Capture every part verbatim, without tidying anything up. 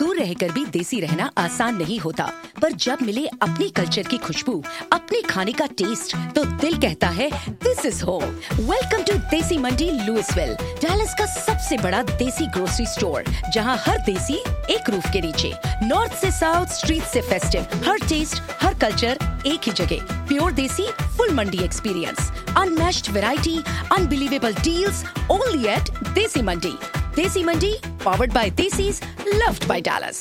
दूर रहकर भी देसी रहना आसान नहीं होता, पर जब मिले अपनी कल्चर की खुशबू, अपने खाने का टेस्ट, तो दिल कहता है this is home. Welcome to देसी मंडी लुइसविल, डैलस का सबसे बड़ा देसी ग्रोसरी स्टोर, जहां हर देसी एक रूफ के नीचे, नॉर्थ से साउथ, स्ट्रीट से फेस्टिव, हर टेस्ट, हर कल्चर एक ही जगह। प्योर देसी, फुल मंडी experience, unmatched variety, unbelievable deals, only eight देसी मंडी। देसी मंडी, powered by Desis, loved by Dallas.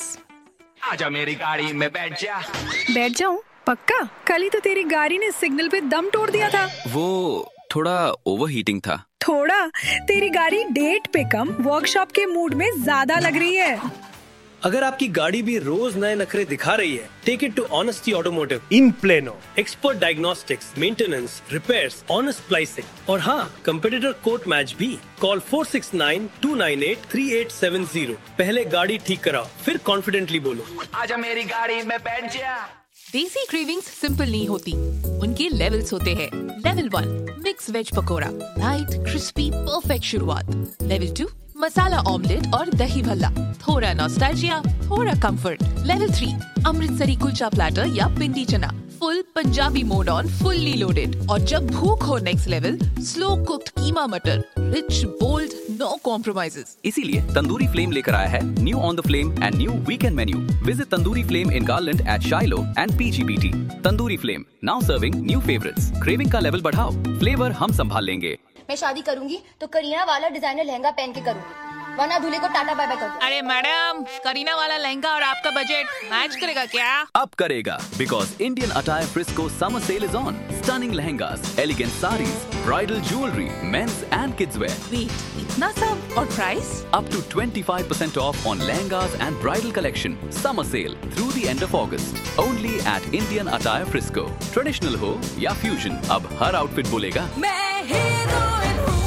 आजा मेरी गाड़ी में बैठ जा। बैठ जाऊं? पक्का? कल ही तो तेरी गाड़ी ने सिग्नल पे दम तोड़ दिया था। वो थोड़ा ओवरहीटिंग था। थोड़ा? तेरी गाड़ी डेट पे कम, वर्कशॉप के मूड में ज्यादा लग रही है। अगर आपकी गाड़ी भी रोज नए नखरे दिखा रही है, take it to honesty automotive in plano. Expert diagnostics, maintenance, repairs, honest pricing और हाँ, कंपेटिटर कोट मैच भी। Call four six nine to nine eight three eight seven zero. पहले गाड़ी ठीक कराओ, फिर कॉन्फिडेंटली बोलो आजा मेरी गाड़ी में बैठ जा। देसी क्रेविंग्स सिंपल नहीं होती, उनके लेवल्स होते हैं। Level one, mix veg pakora, light crispy perfect शुरुआत। लेवल टू, मसाला ऑमलेट और दही भल्ला, थोड़ा नॉस्टैल्जिया, थोड़ा comfort. Level three, Amritsari kulcha platter या पिंडी चना, full Punjabi mode on, fully loaded. और जब भूख हो नेक्स्ट लेवल, स्लो कुक्ड कीमा मटर, रिच बोल्ड, नो कॉम्प्रोमाइजेस। इसीलिए तंदूरी फ्लेम लेकर आया है new on the flame and new weekend menu. Visit tandoori flame in garland eight शाइलो and पीजीबीटी। Tandoori flame, now serving new favourites. Craving का लेवल बढ़ाओ, फ्लेवर हम संभाल लेंगे। मैं शादी करूंगी तो करीना वाला डिजाइनर लहंगा पहन के करूंगी, वरना दूल्हे को टाटा बाय बाय कर दो। अरे मैडम, करीना वाला लहंगा और आपका बजट मैच करेगा क्या? अब करेगा, because Indian attire Frisco summer sale is on. Stunning lehengas, elegant saris, bridal jewellery, mains and kids where. Wait, इतना सब और price? Up to twenty-five percent off on lehengas and bridal collection. Summer sale through the end of August. Only at Indian Attire Frisco. Traditional हो या fusion, अब हर outfit बोलेगा मैं heroine हूँ।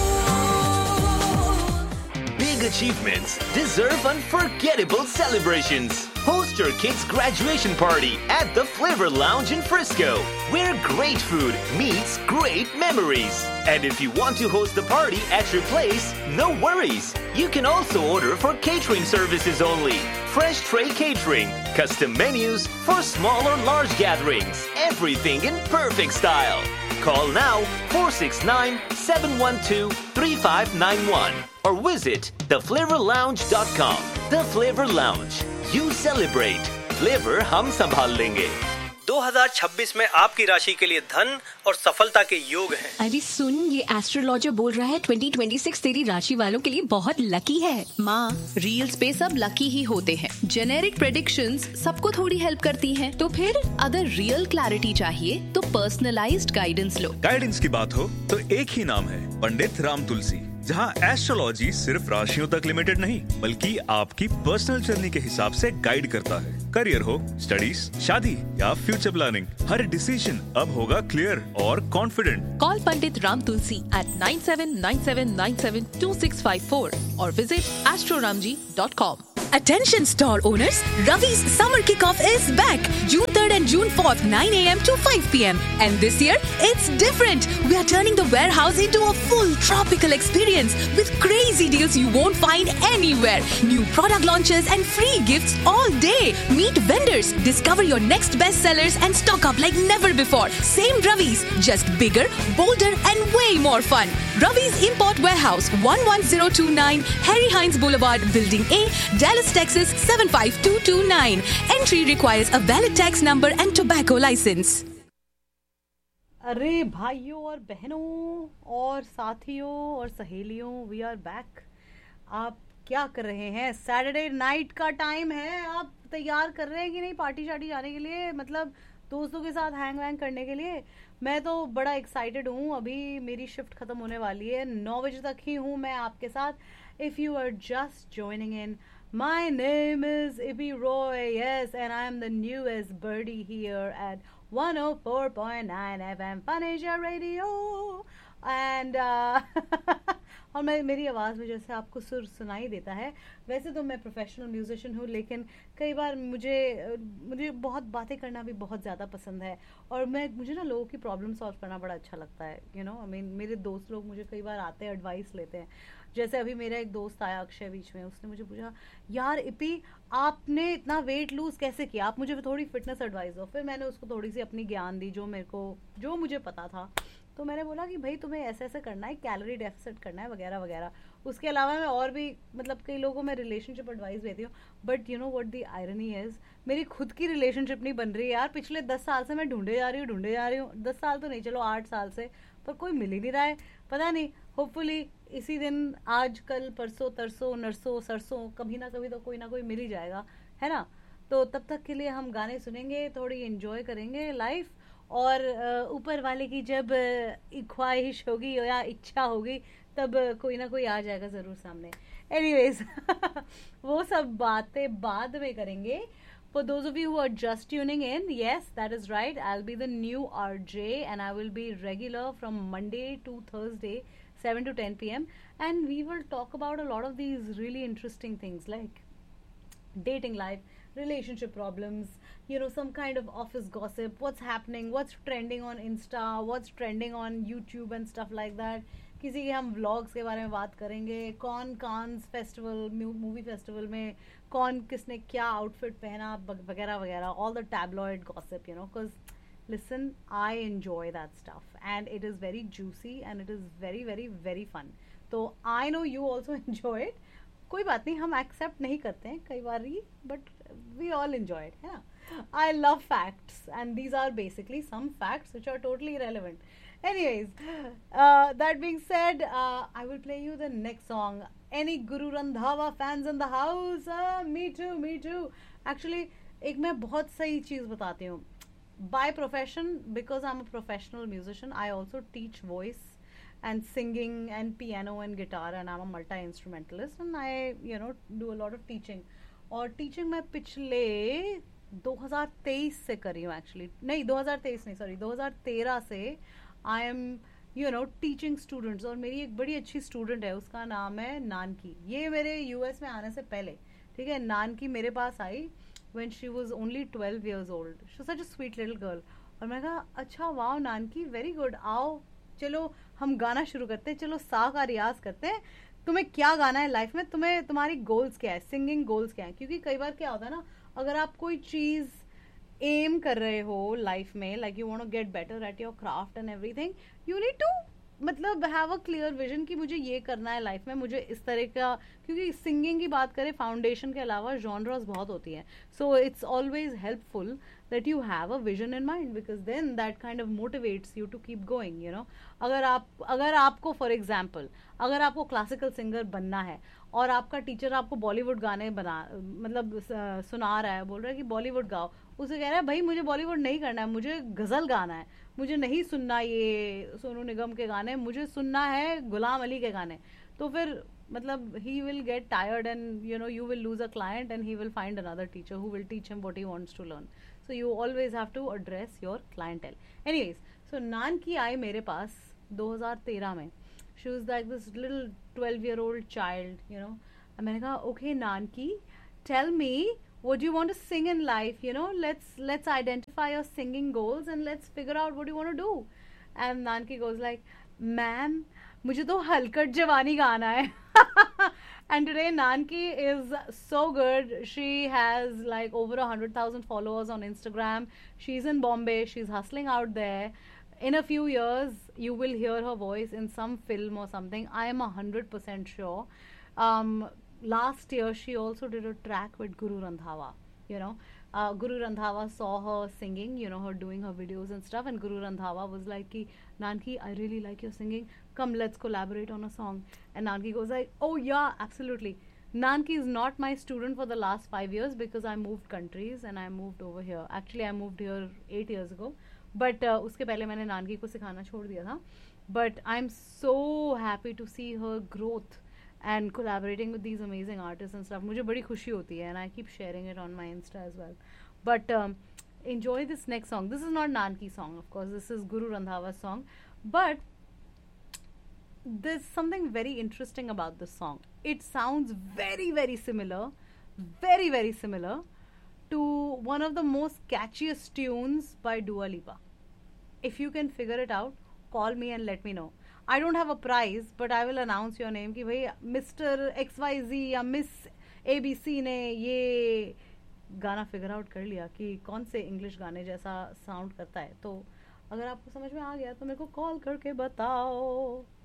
Big achievements deserve unforgettable celebrations. Host your kid's graduation party at the Flavor Lounge in Frisco, where great food meets great memories. And if you want to host the party at your place, no worries. You can also order for catering services only. Fresh tray catering, custom menus for small or large gatherings. Everything in perfect style. Call now four six nine seven one two three five nine one or visit the flavor lounge dot com. The Flavor Lounge. You celebrate. Flavor हम संभाल लेंगे। दो हज़ार छब्बीस में आपकी राशि के लिए धन और सफलता के योग हैं। अरे सुन, ये एस्ट्रोलॉजर बोल रहा है ट्वेंटी ट्वेंटी सिक्स तेरी राशि वालों के लिए बहुत लकी है। माँ, रील्स पे सब लकी ही होते हैं। जेनेरिक प्रेडिक्शंस सबको थोड़ी हेल्प करती हैं। तो फिर अगर रियल क्लैरिटी चाहिए तो पर्सनलाइज्ड गाइडेंस लो। गाइडेंस की बात हो तो एक ही नाम है, पंडित राम तुलसी, जहां एस्ट्रोलॉजी सिर्फ राशियों तक लिमिटेड नहीं, बल्कि आपकी पर्सनल जर्नी के हिसाब से गाइड करता है। करियर हो, स्टडीज, शादी या फ्यूचर प्लानिंग, हर डिसीजन अब होगा क्लियर और confident. Call Pandit Ram Tulsi eight nine seven nine seven nine seven to six five four और visit astroramji dot com. Attention store owners, Ravi's summer kickoff is back. June third and June fourth, nine a m to five p m And this year, it's different. We are turning the warehouse into a full tropical experience with crazy deals you won't find anywhere. New product launches and free gifts all day. Meet vendors, discover your next best sellers and stock up like never before. Same Ravi's, just bigger, bolder and way more fun. Ravi's Import Warehouse, one one zero two nine Harry Hines Boulevard, Building A, Dallas, Texas seven five two two nine. Entry requires a valid tax number and tobacco license. अरे भाइयों और बहनों और साथियों और सहेलियों, we are back. आप क्या कर रहे हैं? सैटरडे नाइट का टाइम है। आप तैयार कर रहे हैं कि नहीं पार्टी शार्टी जाने के लिए, मतलब दोस्तों के साथ हैंग वैंग करने के लिए? मैं तो बड़ा एक्साइटेड हूँ। अभी मेरी शिफ्ट खत्म होने वाली है, नौ बजे तक ही हूँ मैं आपके साथ। If you are just joining in, my name is Ibi Roy, yes, and I am the newest birdie here at one oh four point nine F M Paneja Radio. And uh, और मैं मेरी आवाज़ में जैसे आपको सुर सुनाई देता है, वैसे तो मैं प्रोफेशनल म्यूजिशियन हूँ, लेकिन कई बार मुझे मुझे बहुत बातें करना भी बहुत ज़्यादा पसंद है। और मैं मुझे ना लोगों की प्रॉब्लम सॉल्व करना बड़ा अच्छा लगता है। यू नो आई मीन मेरे दोस्त लोग मुझे कई बार आते हैं, एडवाइस लेते हैं, जैसे अभी मेरा एक दोस्त आया अक्षय बीच में, उसने मुझे पूछा यार इपी आपने इतना वेट लूज कैसे किया, आप मुझे थोड़ी फिटनेस एडवाइस दो। फिर मैंने उसको थोड़ी सी अपनी ज्ञान दी जो मेरे को जो मुझे पता था। तो मैंने बोला कि भाई तुम्हें ऐसे ऐसे करना है, कैलोरी डेफिसिट करना है वगैरह वगैरह। उसके अलावा मैं और भी मतलब कई लोगों को मैं रिलेशनशिप एडवाइस देती हूँ, but you know what the irony is, मेरी खुद की रिलेशनशिप नहीं बन रही है यार। पिछले दस साल से मैं ढूंढे जा रही हूँ ढूंढे जा रही हूँ दस साल तो नहीं, चलो आठ साल से, पर कोई मिल ही नहीं रहा है। पता नहीं, होपफुली इसी दिन आज कल परसों तरसों नरसों सरसों कभी ना कभी तो कोई ना कोई मिल ही जाएगा, है ना। तो तब तक के लिए हम गाने सुनेंगे, थोड़ी एंजॉय करेंगे लाइफ, और ऊपर वाले की जब ख्वाहिश होगी या इच्छा होगी तब कोई ना कोई आ जाएगा ज़रूर सामने। एनीवेज वो सब बातें बाद में करेंगे। For those of you who are just tuning in, yes, that is right. I'll be the new R J and I will be regular from Monday to Thursday, seven to ten p m And we will talk about a lot of these really interesting things like dating life, relationship problems, you know, some kind of office gossip, what's happening, what's trending on Insta, what's trending on YouTube and stuff like that. किसी के हम vlogs के बारे में बात करेंगे, कौन कांस festival movie festival में कौन किसने क्या आउटफिट पहना वगैरह वगैरह, all the tabloid gossip, you know, because listen I enjoy that stuff and it is very juicy and it is very very very fun. तो I know you also enjoy it. कोई बात नहीं, हम accept नहीं करते हैं कई बार ही, but we all enjoy it, है ना। I love facts and these are basically some facts which are totally irrelevant. Anyways, uh, that being said, uh, I will play you the next song. Any Guru Randhawa fans in the house? Uh, me too, me too. Actually, एक मैं बहुत सही चीज़ बताती हूँ. By profession, because I'm a professional musician, I also teach voice and singing and piano and guitar, and I'm a multi-instrumentalist, and I, you know, do a lot of teaching. और teaching मैं पिछले दो हज़ार तेईस से करी हूँ actually, नहीं दो हज़ार तेईस नहीं सॉरी दो हज़ार तेरह से I am you know teaching students. और मेरी एक बड़ी अच्छी स्टूडेंट है, उसका नाम है नानकी। ये मेरे यूएस में आने से पहले, ठीक है, नानकी मेरे पास I when she was only twelve years old. She such a sweet little girl. और मैं कहा अच्छा वाओ नानकी, वेरी गुड, आओ चलो हम गाना शुरू करते हैं, चलो सा का रियाज करते हैं। तुम्हें क्या गाना है लाइफ में, तुम्हें तुम्हारी गोल्स क्या है, सिंगिंग गोल्स क्या है। क्योंकि कई बार क्या होता है ना, अगर आप कोई चीज़ एम कर रहे हो लाइफ में, like you want to get better at your craft and everything, you need to मतलब हैव अ क्लियर विजन कि मुझे ये करना है लाइफ में, मुझे इस तरह का। क्योंकि सिंगिंग की बात करें, फाउंडेशन के अलावा जॉनर्स बहुत होती हैं, so it's always helpful that you have a vision in mind, because then that kind of motivates you to keep going, you know. अगर आप अगर आपको फॉर एग्जाम्पल अगर आपको क्लासिकल सिंगर बनना है और आपका टीचर आपको बॉलीवुड गाने बना मतलब सुना रहा है, बोल रहा है कि बॉलीवुड गाओ, उसे कह रहा है भाई मुझे बॉलीवुड नहीं करना है, मुझे गज़ल गाना है, मुझे नहीं सुनना ये सोनू निगम के गाने, मुझे सुनना है गुलाम अली के गाने, तो फिर मतलब he will get tired and you know you will lose a client and he will find another teacher who will teach him what he wants to learn. So you always have to address your clientele. Anyways, so Nanaki आई मेरे पास दो हज़ार तेरह में. She was like this little twelve year old child, you know. And मैंने कहा okay Nanaki, tell me what do you want to sing in life, you know, let's let's identify your singing goals and let's figure out what you want to do. And Nanaki goes like, ma'am, मुझे तो हलकट जवानी गाना है. And today Nanki is so good. She has like over a hundred thousand followers on Instagram. She's in Bombay. She's hustling out there. In a few years, you will hear her voice in some film or something. I am a hundred percent sure. Um, last year, she also did a track with Guru Randhawa. You know, uh, Guru Randhawa saw her singing, you know, her doing her videos and stuff, and Guru Randhawa was like, Ki, Nanki, I really like your singing. Come, let's collaborate on a song. And Nanki goes like, oh yeah, absolutely. Nanki is not my student for the last five years because I moved countries and I moved over here. Actually, I moved here eight years ago. But uh, उसके पहले मैंने नानकी को सिखाना छोड़ दिया था. But I'm so happy to see her growth and collaborating with these amazing artists and stuff. मुझे बड़ी खुशी होती है and I keep sharing it on my Insta as well. But um, enjoy this next song. This is not Nanki's song, of course. This is Guru Randhawa's song. But there's something very interesting about this song. It sounds very, very similar, very, very similar to one of the most catchiest tunes by Dua Lipa. If you can figure it out, call me and let me know. I don't have a prize but I will announce your name कि भाई mister x Y जी या miss A B C ने ये गाना figure out कर लिया कि कौन से इंग्लिश गाने जैसा साउंड करता है. तो अगर आपको समझ में आ गया तो मेरे को कॉल करके बताओ.